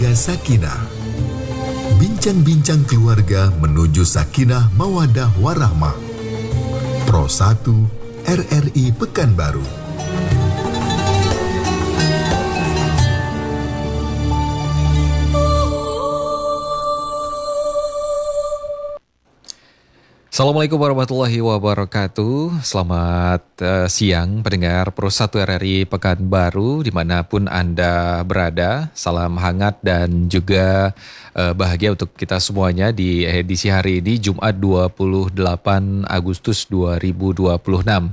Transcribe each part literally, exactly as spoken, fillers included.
Keluarga Sakinah. Bincang-bincang keluarga menuju Sakinah Mawaddah Warahmah. Pro satu R R I Pekanbaru. Assalamualaikum warahmatullahi wabarakatuh. Selamat uh, siang pendengar Pro satu R R I Pekanbaru dimanapun Anda berada. Salam hangat dan juga uh, bahagia untuk kita semuanya di edisi hari ini Jumat dua puluh delapan Agustus dua ribu dua puluh enam.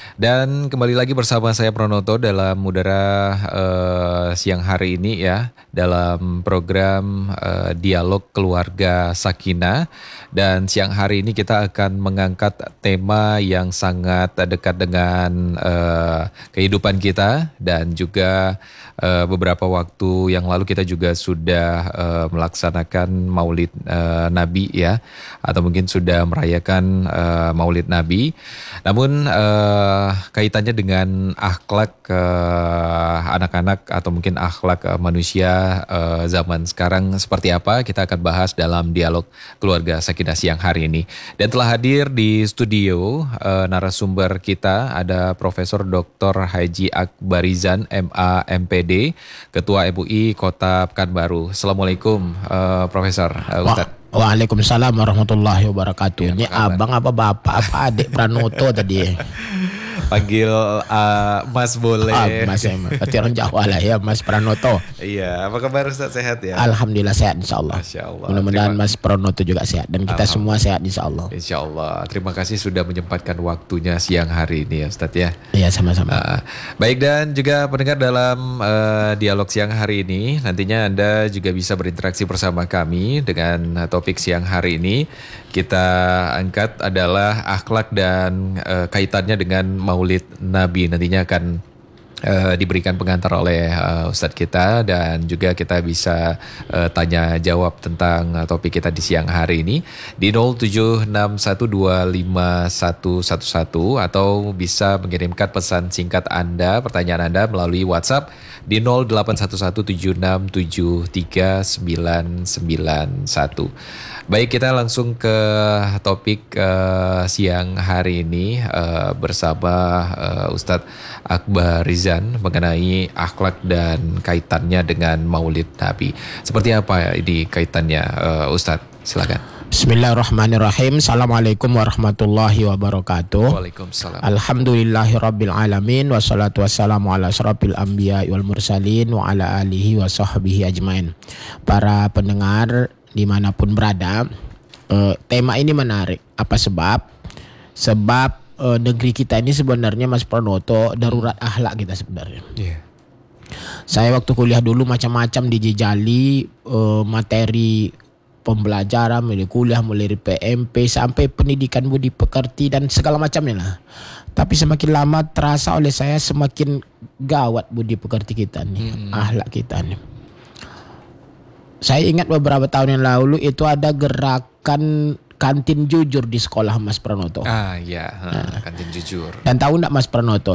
Dan kembali lagi bersama saya Pronoto dalam udara uh, siang hari ini ya, dalam program uh, Dialog Keluarga Sakinah. Dan siang hari ini kita akan mengangkat tema yang sangat dekat dengan uh, kehidupan kita. Dan juga uh, beberapa waktu yang lalu kita juga sudah uh, melaksanakan Maulid uh, Nabi ya, atau mungkin sudah merayakan uh, Maulid Nabi. Namun uh, kaitannya dengan akhlak uh, anak-anak atau mungkin akhlak uh, manusia uh, zaman sekarang seperti apa, kita akan bahas dalam Dialog Keluarga Sakinah siang hari ini. Dan telah hadir di studio uh, narasumber kita ada Profesor Doktor Haji Akbarizan M A M P D, Ketua M U I Kota Pekanbaru. Assalamualaikum uh, Profesor uh, Ustadz. Waalaikumsalam warahmatullahi wabarakatuh. Ya, Ini abang apa bapak apa adik Pranoto tadi? Panggil uh, Mas boleh. Ah, mas, berarti orang Jawa lah ya, Mas Pranoto. Iya, apa kabar Ustaz, sehat ya? Alhamdulillah sehat insya Allah. Masya Allah. Mudah-mudahan Terima... Mas Pranoto juga sehat dan kita semua sehat insya Allah. Insya Allah. Terima kasih sudah menyempatkan waktunya siang hari ini ya Ustaz ya. Iya sama-sama. Uh, baik, dan juga pendengar dalam uh, dialog siang hari ini, nantinya Anda juga bisa berinteraksi bersama kami dengan uh, topik siang hari ini. Kita angkat adalah akhlak dan uh, kaitannya dengan Maulid Nabi. Nantinya akan uh, diberikan pengantar oleh uh, Ustadz kita, dan juga kita bisa uh, tanya jawab tentang uh, topik kita di siang hari ini di nol tujuh enam satu dua lima satu satu satu, atau bisa mengirimkan pesan singkat Anda, pertanyaan Anda melalui WhatsApp di nol delapan satu satu tujuh enam tujuh tiga sembilan sembilan satu. Baik, kita langsung ke topik uh, siang hari ini uh, bersama uh, Ustadz Akbarizan mengenai akhlak dan kaitannya dengan Maulid Nabi. Seperti apa ini kaitannya uh, Ustadz? Silakan. Bismillahirrahmanirrahim. Assalamualaikum warahmatullahi wabarakatuh. Waalaikumsalam. Alhamdulillahirabbil alamin, wassalatu wassalamu ala asyrafil anbiya wal mursalin wa ala alihi wa sahbihi ajmain. Para pendengar dimanapun berada, uh, tema ini menarik. Apa sebab? Sebab uh, negeri kita ini sebenarnya Mas Pranoto darurat akhlak kita sebenarnya. Yeah. Saya waktu kuliah dulu macam-macam dijejali uh, materi pembelajaran, mulai kuliah, mulai dari P M P sampai pendidikan budi pekerti dan segala macamnya lah. Tapi semakin lama terasa oleh saya semakin gawat budi pekerti kita nih, hmm. akhlak kita nih. Saya ingat beberapa tahun yang lalu itu ada gerakan kantin jujur di sekolah Mas Pranoto. Ah ya, nah. kantin jujur. Dan tahu enggak Mas Pranoto,